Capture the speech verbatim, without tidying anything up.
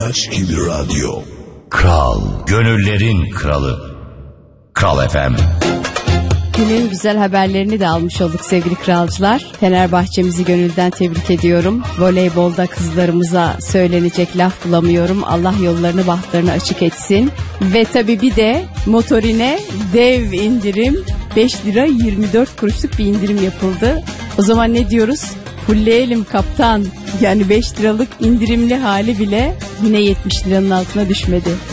Aşk gibi radyo. Kral, gönüllerin kralı. Kral F M. Günün güzel haberlerini de almış olduk sevgili kralcılar. Fenerbahçemizi gönülden tebrik ediyorum. Voleybolda kızlarımıza söylenecek laf bulamıyorum. Allah yollarını bahtlarını açık etsin. Ve tabii bir de motorine dev indirim, beş lira yirmi dört kuruşluk bir indirim yapıldı. O zaman ne diyoruz? Fulleyelim kaptan. Yani beş liralık indirimli hali bile yine yetmiş liranın altına düşmedi.